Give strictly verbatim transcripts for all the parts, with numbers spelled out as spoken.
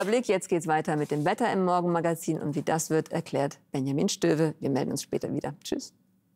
Blick, jetzt geht's weiter mit dem Wetter im Morgenmagazin. Und wie das wird, erklärt Benjamin Stöwe. Wir melden uns später wieder. Tschüss.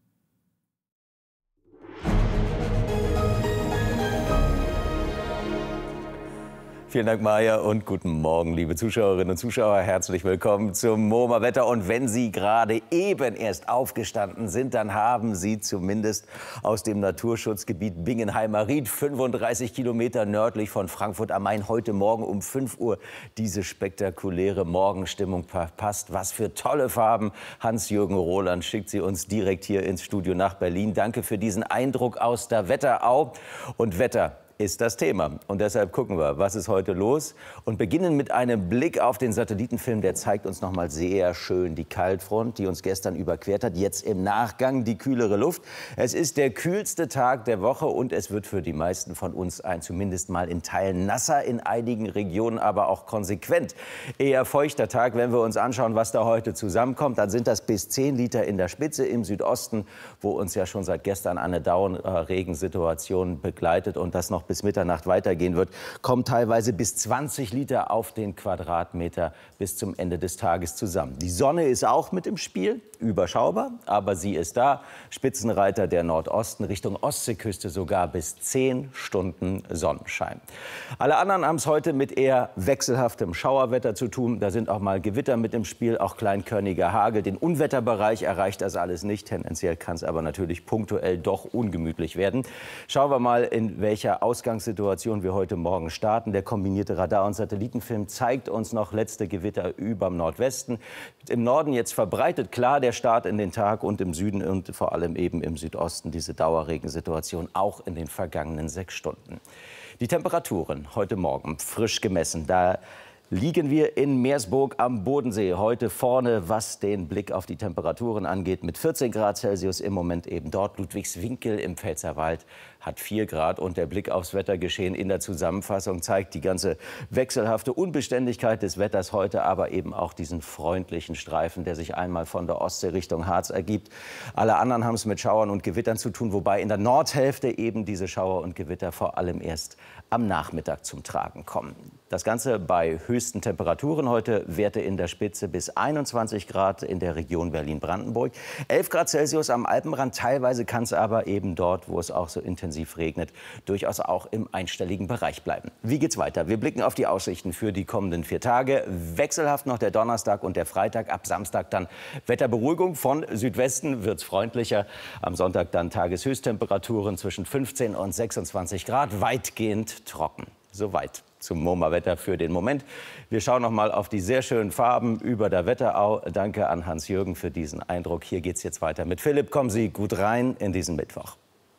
Vielen Dank, Maja, und guten Morgen, liebe Zuschauerinnen und Zuschauer. Herzlich willkommen zum MoMA-Wetter. Und wenn Sie gerade eben erst aufgestanden sind, dann haben Sie zumindest aus dem Naturschutzgebiet Bingenheimer Ried, fünfunddreißig Kilometer nördlich von Frankfurt am Main, heute Morgen um fünf Uhr diese spektakuläre Morgenstimmung verpasst. Was für tolle Farben. Hans-Jürgen Roland schickt sie uns direkt hier ins Studio nach Berlin. Danke für diesen Eindruck aus der Wetterau. Und Wetter ist das Thema. Und deshalb gucken wir, was ist heute los, und beginnen mit einem Blick auf den Satellitenfilm. Der zeigt uns noch mal sehr schön die Kaltfront, die uns gestern überquert hat. Jetzt im Nachgang die kühlere Luft. Es ist der kühlste Tag der Woche und es wird für die meisten von uns ein zumindest mal in Teilen nasser, in einigen Regionen aber auch konsequent eher feuchter Tag. Wenn wir uns anschauen, was da heute zusammenkommt, dann sind das bis zehn Liter in der Spitze im Südosten, wo uns ja schon seit gestern eine Dauerregensituation begleitet und das noch bis Mitternacht weitergehen wird, kommen teilweise bis zwanzig Liter auf den Quadratmeter bis zum Ende des Tages zusammen. Die Sonne ist auch mit im Spiel, überschaubar, aber sie ist da. Spitzenreiter der Nordosten, Richtung Ostseeküste sogar bis zehn Stunden Sonnenschein. Alle anderen haben es heute mit eher wechselhaftem Schauerwetter zu tun. Da sind auch mal Gewitter mit im Spiel, auch kleinkörniger Hagel. Den Unwetterbereich erreicht das alles nicht. Tendenziell kann es aber natürlich punktuell doch ungemütlich werden. Schauen wir mal, in welcher Ausgangssituation wir heute Morgen starten. Der kombinierte Radar- und Satellitenfilm zeigt uns noch letzte Gewitter überm Nordwesten. Im Norden jetzt verbreitet klar der Start in den Tag und im Süden und vor allem eben im Südosten diese Dauerregensituation auch in den vergangenen sechs Stunden. Die Temperaturen heute Morgen frisch gemessen. Da liegen wir in Meersburg am Bodensee heute vorne, was den Blick auf die Temperaturen angeht, mit vierzehn Grad Celsius im Moment eben dort. Ludwigswinkel im Pfälzerwald hat vier Grad und der Blick aufs Wettergeschehen in der Zusammenfassung zeigt die ganze wechselhafte Unbeständigkeit des Wetters heute, aber eben auch diesen freundlichen Streifen, der sich einmal von der Ostsee Richtung Harz ergibt. Alle anderen haben es mit Schauern und Gewittern zu tun, wobei in der Nordhälfte eben diese Schauer und Gewitter vor allem erst am Nachmittag zum Tragen kommen. Das Ganze bei höchsten Temperaturen heute, Werte in der Spitze bis einundzwanzig Grad in der Region Berlin-Brandenburg. elf Grad Celsius am Alpenrand, teilweise kann es aber eben dort, wo es auch so intensiv regnet, durchaus auch im einstelligen Bereich bleiben. Wie geht's weiter? Wir blicken auf die Aussichten für die kommenden vier Tage. Wechselhaft noch der Donnerstag und der Freitag, ab Samstag dann Wetterberuhigung. Von Südwesten wird's freundlicher. Am Sonntag dann Tageshöchsttemperaturen zwischen fünfzehn und sechsundzwanzig Grad, weitgehend trocken. Soweit zum MoMA-Wetter für den Moment. Wir schauen noch mal auf die sehr schönen Farben über der Wetterau. Danke an Hans-Jürgen für diesen Eindruck. Hier geht's jetzt weiter mit Philipp. Kommen Sie gut rein in diesen Mittwoch.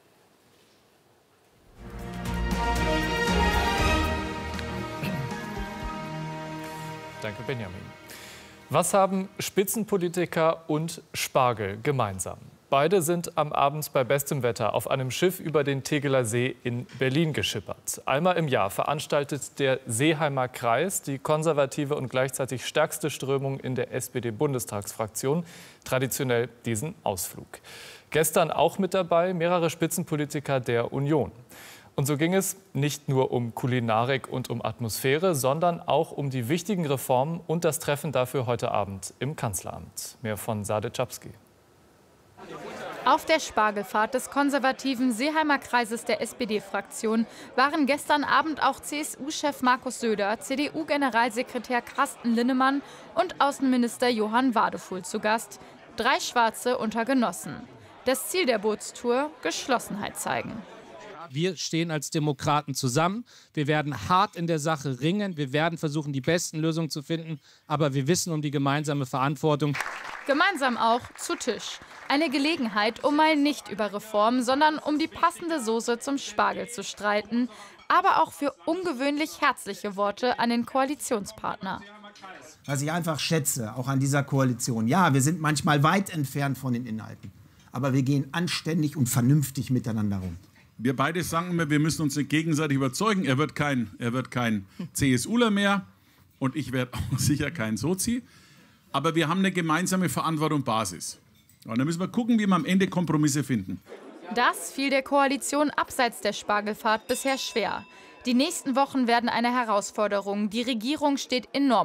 Danke, Benjamin. Was haben Spitzenpolitiker und Spargel gemeinsam? Beide sind am Abend bei bestem Wetter auf einem Schiff über den Tegeler See in Berlin geschippert. Einmal im Jahr veranstaltet der Seeheimer Kreis, die konservative und gleichzeitig stärkste Strömung in der S P D-Bundestagsfraktion, traditionell diesen Ausflug. Gestern auch mit dabei mehrere Spitzenpolitiker der Union. Und so ging es nicht nur um Kulinarik und um Atmosphäre, sondern auch um die wichtigen Reformen und das Treffen dafür heute Abend im Kanzleramt. Mehr von Sade Czapski. Auf der Spargelfahrt des konservativen Seeheimer Kreises der S P D-Fraktion waren gestern Abend auch C S U-Chef Markus Söder, C D U-Generalsekretär Carsten Linnemann und Außenminister Johann Wadefuhl zu Gast. Drei Schwarze unter Genossen. Das Ziel der Bootstour: Geschlossenheit zeigen. Wir stehen als Demokraten zusammen. Wir werden hart in der Sache ringen. Wir werden versuchen, die besten Lösungen zu finden. Aber wir wissen um die gemeinsame Verantwortung. Gemeinsam auch zu Tisch. Eine Gelegenheit, um mal nicht über Reformen, sondern um die passende Soße zum Spargel zu streiten. Aber auch für ungewöhnlich herzliche Worte an den Koalitionspartner. Was ich einfach schätze, auch an dieser Koalition. Ja, wir sind manchmal weit entfernt von den Inhalten. Aber wir gehen anständig und vernünftig miteinander rum. Wir beide sagen immer, wir müssen uns gegenseitig überzeugen. Er wird kein, er wird kein CSUler mehr und ich werde auch sicher kein Sozi. Aber wir haben eine gemeinsame Verantwortung Basis. Und dann müssen wir gucken, wie wir am Ende Kompromisse finden. Das fiel der Koalition abseits der Spargelfahrt bisher schwer. Die nächsten Wochen werden eine Herausforderung. Die Regierung steht enorm